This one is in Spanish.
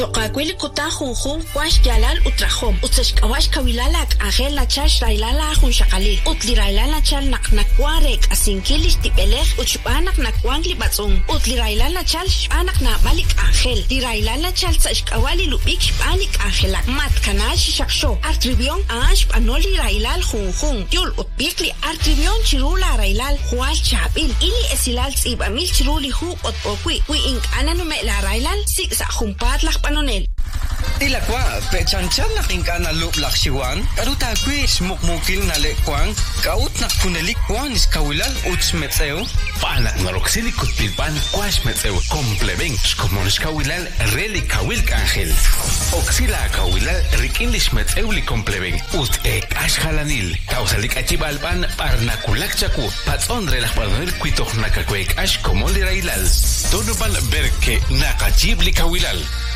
Xoqakwili kutahun kwash yalal utrahom. Utsashkawash kawilalak angel la chash railala hun shakali. Utli railala chal nakwarek asinkilish tipelej uchupanak nakwangli batzung. Utli railala chal shpanak na malik angel. Li railala chal tsashkawali lubik shpanik angelak. Mat kanash shaksho. Artribion ash panoli railal hun. Yul utbikli artribion chirula railal hual chabil. Ili esilal tsibamil chiruli hu otpokwi. Wi ink ananume la railal sik sa humpat lak panonel. Ilakwa, pechanchan na kinkana lup laksiwan, karuta kwis mukmukil na lekwang, kaut na kunelik kwan is kawilal uts metseo. Panak na roksili kutpilpan kwash metseo, komplebeng, skomonish kawilal reli kawil angel. Oksila kawilal rikindish metseo li komplebeng, ut ek ashhalanil, kausalik achibalpan parnakulak chaku, patson relak panonil kwitoh nakakwek ash komoli railal. Tonopan berke nakachibli kawilal.